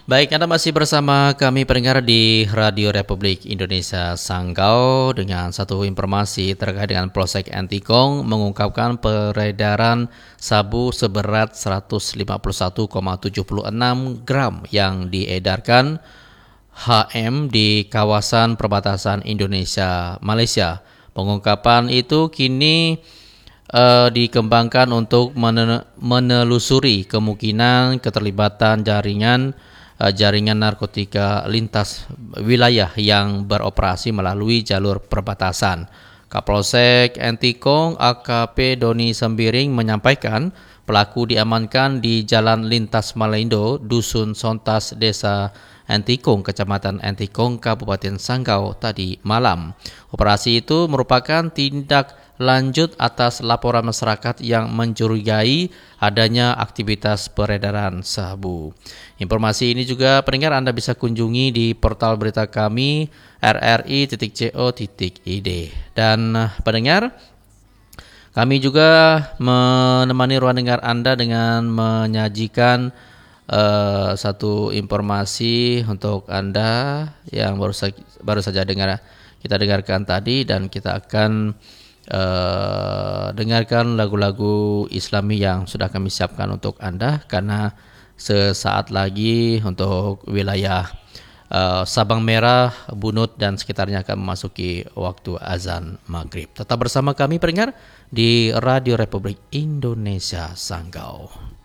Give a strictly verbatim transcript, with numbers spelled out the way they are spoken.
Baik, Anda masih bersama kami pendengar di Radio Republik Indonesia Sanggau dengan satu informasi terkait dengan Polsek Entikong mengungkapkan peredaran sabu seberat seratus lima puluh satu koma tujuh enam gram yang diedarkan H M di kawasan perbatasan Indonesia-Malaysia. Pengungkapan itu kini uh, dikembangkan untuk menelusuri kemungkinan keterlibatan jaringan jaringan narkotika lintas wilayah yang beroperasi melalui jalur perbatasan. Kapolsek Entikong A K P Doni Sembiring menyampaikan pelaku diamankan di Jalan Lintas Malaindo, Dusun Sontas, Desa Entikong, Kecamatan Entikong, Kabupaten Sanggau tadi malam. Operasi itu merupakan tindak lanjut atas laporan masyarakat yang mencurigai adanya aktivitas peredaran sabu. Informasi ini juga pendengar Anda bisa kunjungi di portal berita kami r r i titik co titik i d. Dan pendengar, kami juga menemani ruang dengar Anda dengan menyajikan uh, satu informasi untuk Anda yang baru saja, baru saja dengar kita dengarkan tadi, dan kita akan Uh, dengarkan lagu-lagu Islami yang sudah kami siapkan untuk Anda, karena sesaat lagi untuk wilayah uh, Sabang Merah, Bunut dan sekitarnya akan memasuki waktu azan maghrib. Tetap bersama kami pendengar di Radio Republik Indonesia Sanggau.